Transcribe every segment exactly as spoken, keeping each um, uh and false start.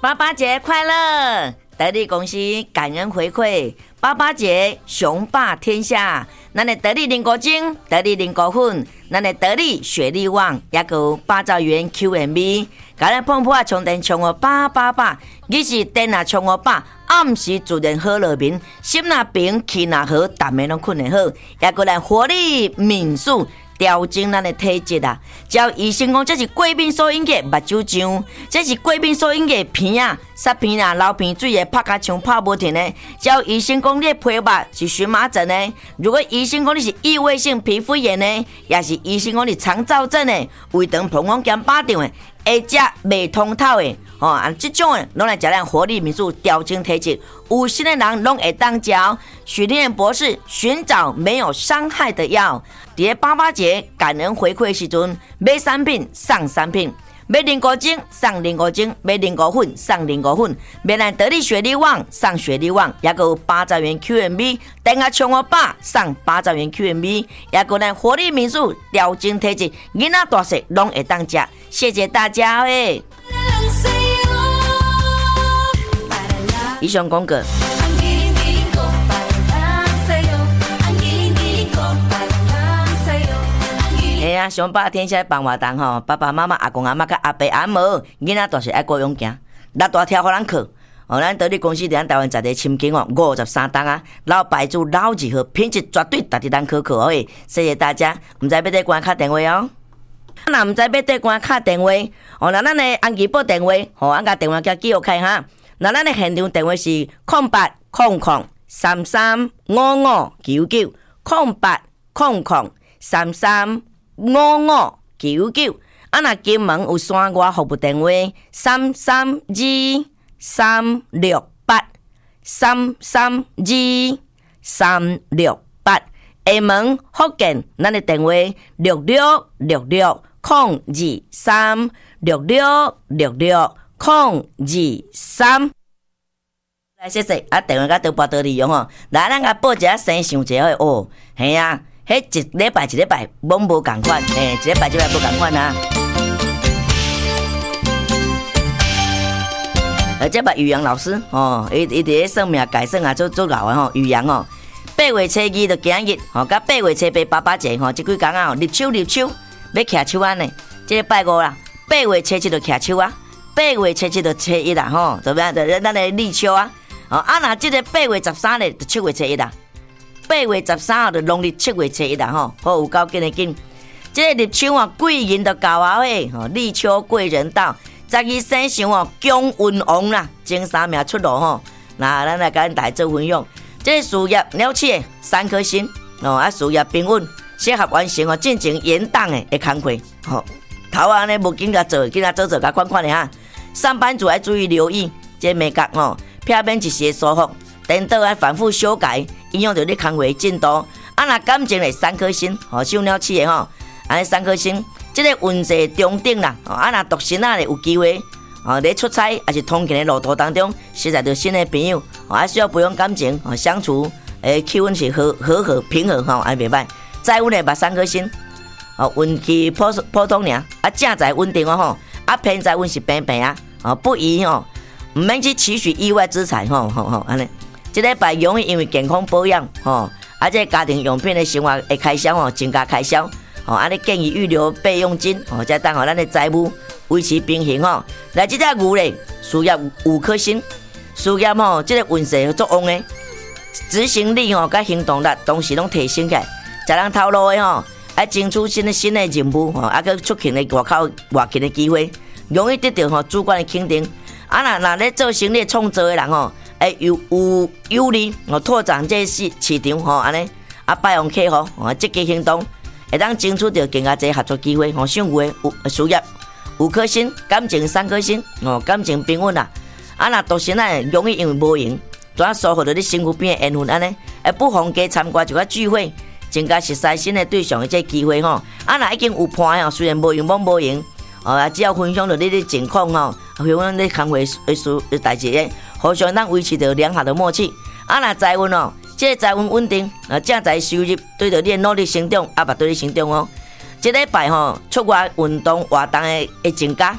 爸爸节快乐！得力公司感恩回馈，爸爸节雄霸天下。咱的得力零果精、得力零果粉，咱的得力雪力旺，也有八兆元 Q M B， 甲咱碰破充电充我八八八，日时电啊充我八，暗时自然好乐眠，心那平气那好，逐暝拢困得好，也有咱活力民宿。调整咱的体质啊！只要医生讲这是过敏所引起目睭痒，这是过敏所引起鼻啊、塞鼻啊、流鼻水的，拍甲枪拍无停的。只要医生讲你的皮肤是荨麻疹的，如果医生讲你是异位性皮肤炎的，也是医生讲你肠燥症的、胃肠膀胱兼巴掌的，会食未通透的，哦啊，这种的拢来食咱活力民宿调整体质，有心的人拢会当食。许天博士寻找没有伤害的药。在八八节感恩回馈时阵，买三品送三品，买零果精送零果精，买零果粉送零果粉，买咱得力雪力旺送雪力旺，也有八兆元 Q M B， 等下冲我爸送八兆元 Q M B， 也有咱活力民宿调整体质，囡仔大小拢会当食。谢谢大家诶！以上广告。哎呀，上霸天下放活动吼，爸爸妈妈、阿公阿妈、甲阿伯阿母，囡仔都是爱过勇行，六大跳互咱课。哦，咱得力公司伫咱台湾在地深耕哦，五十三档啊，老牌子老字号，品质绝对值得咱可靠诶。谢谢大家，唔知要对关卡电话哦。那唔知要对关卡电话，哦，那咱的安吉报电话，吼，俺甲电话叫记号开哈。那咱的现场电话是空八空空三三五五九九空八空空三三。五五九九，啊那金门有线外服务电话三三二三六八三三二三六八，厦门福建咱的电话六六六六空二三六六六六空二三。来，谢谢啊！电话甲都拨到利用哦。来，咱甲报一下生想一下哦，系啊。迄一礼拜一礼拜，拢无共款，诶，一礼拜一礼拜无共款啊。而这把宇阳老师哦，伊伊伫咧算命改算啊，做做老的吼，宇阳哦，八月初二就今日，吼，甲八月初八爸爸节吼，即几工啊吼，立秋立秋，要徛手安呢，即个拜五啦，八月初七就徛秋啊，八月初七就初一啦，吼，对不对？就咱的立秋啊，哦，啊那即个八月十三日就七月初一啦。八月十三号就农历七月初一啦吼，好有够紧的紧。这个立秋啊，贵人就到啊嘿，吼立秋贵人到。十二生肖哦，强运旺啦，前三名出炉吼。那咱来甲咱大家做分享。这个事业了起三颗星哦，啊事业平稳，适合完成哦进行延档的的工课吼。头啊呢无紧甲做，紧甲做做甲款款的哈。上班族要注意留意，这个美角吼，避免一时的疏忽。电脑要反复修改，影响到你工作进度。啊，那感情嘞三颗星，吼，收了起的吼，安尼三颗星，这个运势中等啦。啊，那独身啊嘞有机会，哦，咧出差还是通勤的路途当中，识在到新的朋友，哦，还需要培养感情，哦，相处，诶，气温是和和和平和吼，还袂歹。财运嘞捌三颗星，哦，运气普普通尔，啊，正财稳定哦吼，啊，偏财运是平平啊，哦，不宜哦，唔免去期许意外之财吼吼吼，安尼。这礼拜容易因为健康保养，吼，啊，这家庭用品的生活的开销哦，增加开销，吼，啊，你建议预留备用金，吼，才当吼咱的财务维持平衡吼。来，这只牛咧，事业五颗星，事业吼，这个运势足旺的，执行力吼，甲行动力同时拢提升起来，食人头路的吼，爱争取新的新的任务，吼，啊，佮出勤的外口外勤的机会，容易得到吼主管的肯定。啊，那那咧做生意创造的人吼。诶，有有有利哦，拓展这市市场吼，安尼啊，拜访客户哦，积极行动，会当争取到更加侪合作机会吼，享有诶事业五颗星，感情三颗星哦，感情平稳啦。啊，那独身啊，容易因为无闲，主要疏忽着你身躯边诶缘分安尼，诶，不妨加参加一个聚会，增加熟悉新诶对象诶这机会吼。啊，那已经有伴吼，虽然无用，冇无用。哦，只要分享着你的情况吼，分享你工会的事的代志咧，互相咱维持着良好的默契。啊，那财运哦，这个财运稳定，啊，正财收入对着你的努力成长，啊，嘛对你成长哦。这礼拜吼，出外运动活动的会增加，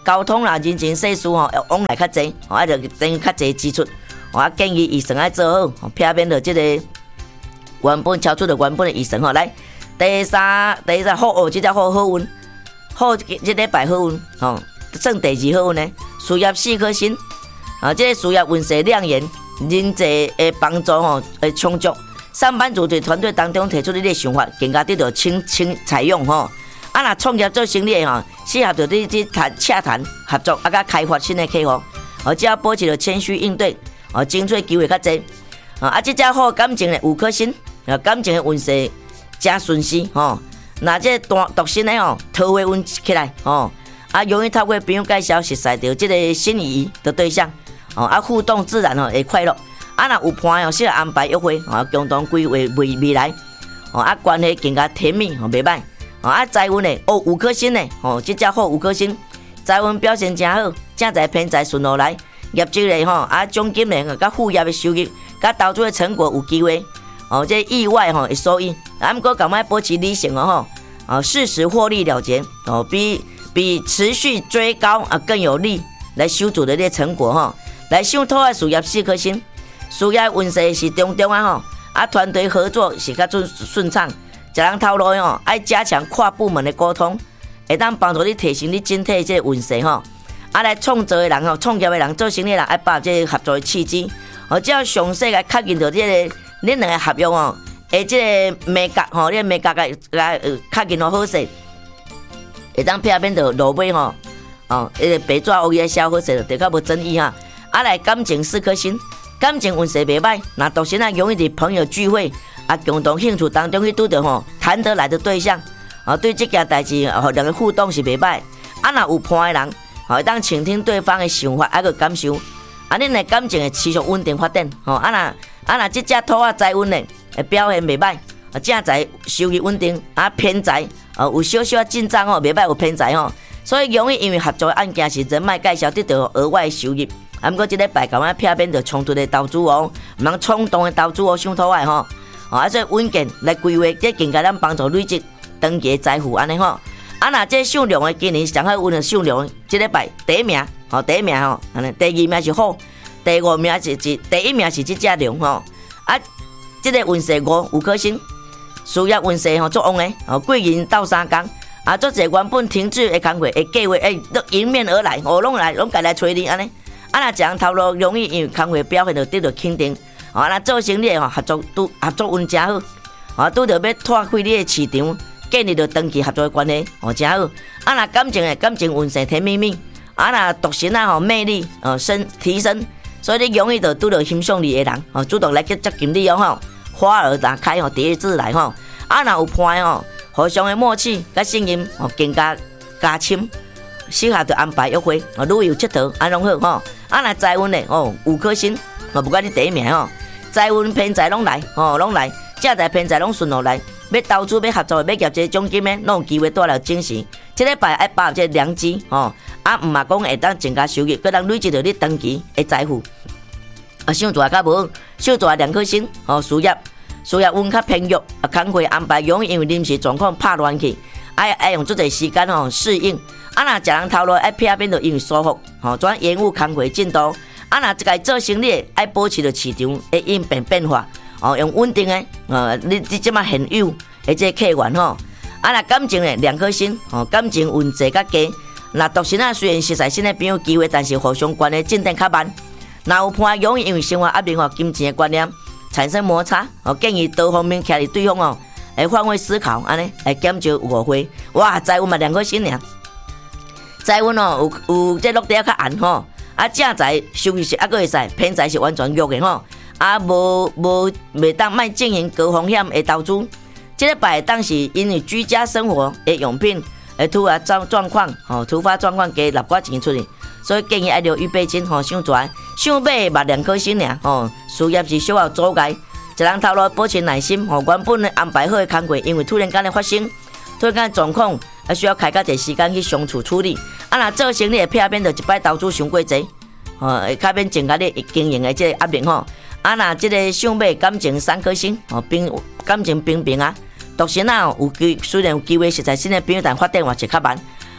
交通啦、人情世事吼，往来较济，吼，啊，就等于较济支出。我建议医生爱做好，避免着即个原本超出的原本的医生吼。来，第三，第三好哦，即只好好运，好即礼拜好运吼，算第二好运呢。事业四颗星，啊，即个事业运势亮眼，人际的帮助吼会充足。上班族在团队当中提出你的想法，更加得到请请采用吼。啊，若创业做生意吼，适合着你去谈洽谈合作，啊，甲开发新的客户，哦，只要保持着谦虚应对。哦，争取机会较济，啊，啊，即只好感情的五颗星，啊，感情的运势真顺势，吼。那这单独身的吼，桃花运起来，吼，啊，容易透过朋友介绍识识到这个心仪的对象，哦，啊，互动自然吼会快乐，啊，若有伴哦，适合安排约会，哦，共同规划未未来，哦，啊，关系更加甜蜜，吼，袂歹，哦，啊，财运的哦，五颗星的，哦，即只好五颗星，财运表现真好，正财偏财顺落来。业绩嘞吼，啊奖金嘞，甲副业的收入，甲投资的成果有机会，哦，这意外吼会收益，啊，毋过赶快保持理性哦吼，哦，适时获利了结，哦，比比持续追高啊更有利来收足的这成果吼，来上土的事业四颗星，事业运势是中中啊吼，啊团队合作是较顺顺畅，一人头路吼爱加强跨部门的沟通，会当帮助你提升你整体这运势吼。啊，来创造的人吼，创业的人，做生意的人，爱把握这个合作的契机，哦，只要详细来确认到这个恁两个合约哦，诶，这个美格吼，你个美格个来确认好好势，会当避免到落尾吼，哦，迄个白纸黑字写好势，就较无争议哈。啊，来感情四颗星，感情运势袂歹，那独身啊容易伫朋友聚会啊，共同兴趣当中去拄到吼谈得来的对象，啊，对这件代志吼两个互动是袂歹，啊，若有伴的人。好，当倾听对方的想法，还个感受，啊，恁的感情会持续稳定发展。吼，啊那啊那这只土啊财运呢，会表现袂歹，啊正财收入稳定，啊偏财啊有小小进账吼，袂歹有偏财吼，所以容易因为合作案件是人脉介绍得到额外收入。啊，不过这礼拜赶快避免着冲突的投资哦，唔通冲动的投资哦，上土的吼，啊所以稳健来规划，这更加咱帮助累积长期的财富安尼吼。啊，那这上量的今年上好运的上量，这礼拜第一名，吼第一名吼，安尼第二名是好，第五名是是第一名是这只量吼。啊，这个运势五五颗星，事业运势吼足旺的，哦贵人斗三工，啊做者原本停滞的工作会计划诶，都迎面而来，哦拢来拢家来找你安尼。啊，那这样头路容易因为工作表现就得到肯定，哦那做生意吼合作都合作运真好，哦拄着要拓开你的市场。建立着长期合作的关系，哦，真好。啊，那感情诶，感情运势甜蜜蜜。啊，那独身啊，吼魅力哦升提升，所以你容易着拄着欣赏你的人，哦，主动来去接近你哦，吼，花儿打开吼，第二次来吼。啊，那有伴哦，互相的默契甲信任哦更加加深，适合着安排约会，哦，旅游佚佗安拢好吼。啊，那财运咧，哦，五颗星，哦，不管你第一名吼，财运偏财拢来，哦，拢来，正财偏财拢顺落来。要投资、要合作、要业绩奖金的，拢有机会带来惊喜。这礼拜爱把握这良机，吼，啊，唔嘛讲会当增加收入，佮当累积到你长期的财富。啊，想做较无，想做两颗星，吼，事业事业运较偏弱，啊，工作安排容易因为临时状况拍乱去，爱爱用足侪时间吼适应。啊，若一人头路爱避免着因为疏忽，吼，怎延误工作进度。啊，若一个做生意爱保持着市场的应变变化。哦，用稳定的，呃，你你即马现有的这客源吼，啊，那感情咧两颗星，哦，感情运势较低。那独身啊，虽然实在新的朋友机会，但是互相关系进展较慢。那有伴容易因为生活压力或金钱的观念产生摩擦，哦，建议多方面徛伫对方哦，来换位思考，安尼来减少误会。哇，财运嘛两颗星尔，财运哦有有这落地较暗吼，啊正财收入是还佫会使，偏财是完全弱的吼。啊，无无袂当卖经营高风险的投资，这个摆当是因为居家生活的用品的突发状状况，吼突发状况加立寡钱出去，所以建议爱留预备金，吼想赚，想买嘛两颗星尔，吼事业是小有阻碍，一人头路保持耐心，吼原本的安排好的工作，因为突然间的发生，突然间状况啊需要开较侪时间去相处处理，啊若做生意的偏偏就一摆投资伤过济，吼会较免增加你经营的这个压力吼。啊，那这个想买感情三颗星，哦，平感情平平啊，独身啊有机虽然有机会实在新的朋友但发展也是较慢。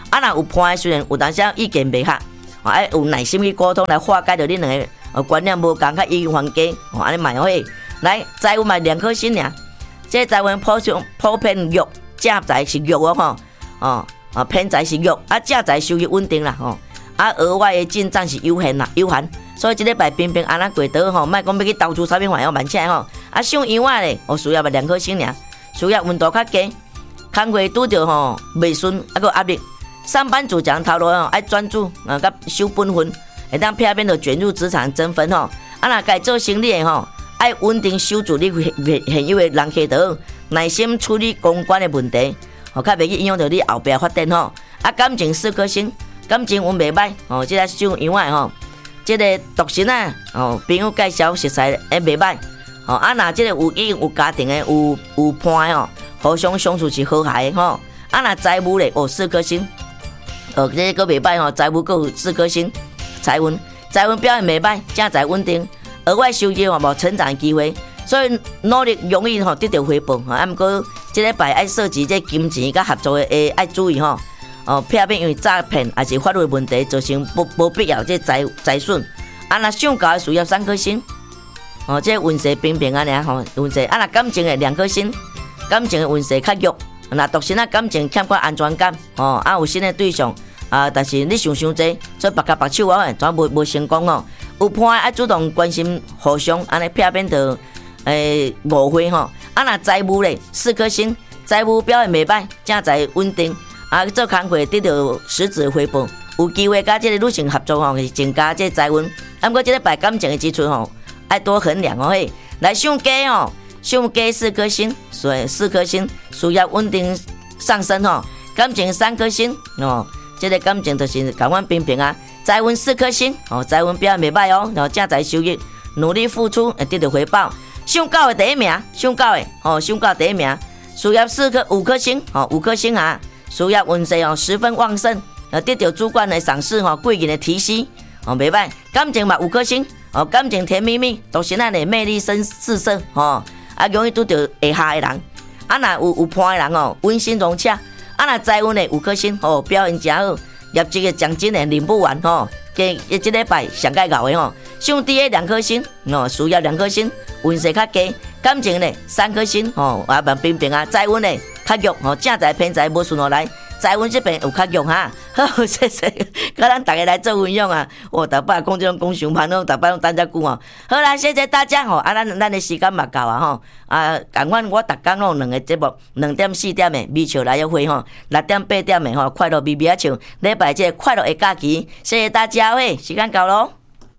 啊，若有伴的虽然有当时意见袂合，哦，爱有耐心去沟通来化解着恁两个呃观念无共，较意见分歧，哦，安尼蛮好诶。来，财运嘛两颗星尔，这财运普上普遍弱，正财是弱哦吼，哦啊偏财是弱，啊正财收入稳定啦吼，啊额外的进账是有限啦，有限。所以这礼拜平平安安过倒吼，莫讲要去投资啥物玩哦，万千吼。啊，上样啊咧，哦，需要嘛两颗星尔，需要温度较低，工课拄着吼袂顺，啊个压力。上班族讲头路吼，爱专注啊，甲守本分，会当避免着卷入职场争纷吼。啊，若该做生意的吼，爱稳定守住你现有的人客道，耐心处理公关的问题，吼，较袂去影响到你后壁发展吼。啊，感情四颗星，感情运袂歹，吼，即个上样啊吼。这个独身啊，哦，朋友介绍熟识诶袂歹，哦，啊，若这个有已经有家庭诶，有有伴诶吼，互相相处是和谐诶吼。啊，若财务咧，哦，四颗星，哦，这个袂歹吼，财务够有四颗星，财运财运表现袂歹，正财稳定，额外收入吼无成长机会，所以努力容易吼得到回报。啊，毋过这礼拜爱涉及这金钱甲合作诶，爱注意吼。哦，避免因为诈骗还是法律问题造成不无必要这财财损。啊，若上高的需要三颗星。哦，这运势平平安尼吼，运势啊，若感情的两颗星，感情的运势较弱。若独身啊，感情欠缺安全感。哦，啊有新的对象啊，但是你想伤济，所以白甲白手啊，全无无成功哦。有伴爱主动关心互相，安尼避免到诶误会吼。啊，若财务咧四颗星，财务表现袂歹，正财稳定。啊，做工课得到实质回报，有机会甲这个女性合作吼，是增加这财运。啊，不过这个摆感情的支出吼，爱多衡量哦嘿。来上家哦，上家四颗星，所以四颗星，需要稳定上升吼。感情三颗星哦，这个感情就是感官平平啊。财运四颗星哦，财运表现袂歹哦，然后正财收入，努力付出会得到回报。上高的第一名，上高的哦，上高第一名，需要四颗五颗星哦，五颗星啊。事业运势哦十分旺盛，呃得到主管的赏识吼，贵人的提携哦，袂歹。感情嘛五颗星哦，感情甜蜜蜜，独身啊的魅力深四射吼，啊容易拄到下下的人，啊若有有伴的人哦，温馨融洽。啊若财运的五颗星哦，表现真好，业绩的奖金的领不完吼，给这礼拜上盖高的吼，上低的两颗星哦，事业两颗星，运势较低。感情呢三颗星哦，也蛮平平啊。财运呢较弱哦，正财偏财无顺落来，财运这边有较弱哈。好，谢谢，甲咱大家来做分享啊。我逐摆讲这种讲上班，拢逐摆拢等遮久哦。好啦，谢谢大家吼，啊，咱咱的时间嘛够啊吼。啊，共款我逐工拢两个节目，两点四点的美笑来约会吼，六点八点的吼快乐 B B 啊唱，礼拜这快乐的假期，谢谢大家喂，时间够咯。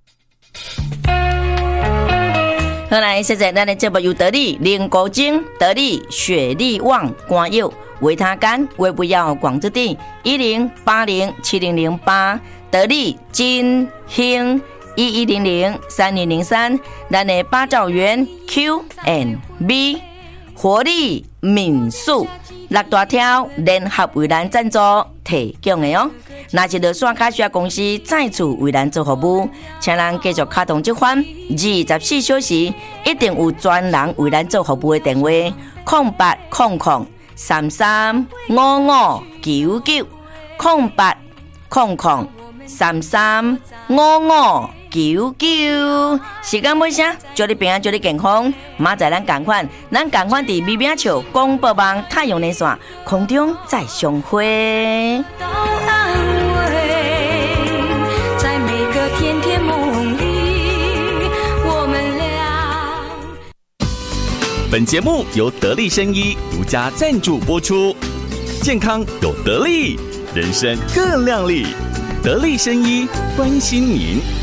好来，现在咱的节目由得力灵果精、得力雪力旺、官药、维他甘、维不药、广之地一零八零七零零八，得力金兴一一零零三零零三，咱的八兆元 Q and B 活力民宿六大条联合为咱赞助提供的哦。那是着线卡需要公司再次为咱做服务，请咱继续卡通这款二十四小时一定有专人为咱做服务的电话：空八空空三三五五九九空八空空三三五五九九。时间尾声，祝你平安，祝你健康。明仔咱同款，咱同款伫美美笑广播网太阳连线空中再相会。 本节目由得力生医独家赞助播出，健康有得力，人生更亮丽。得力生医关心您。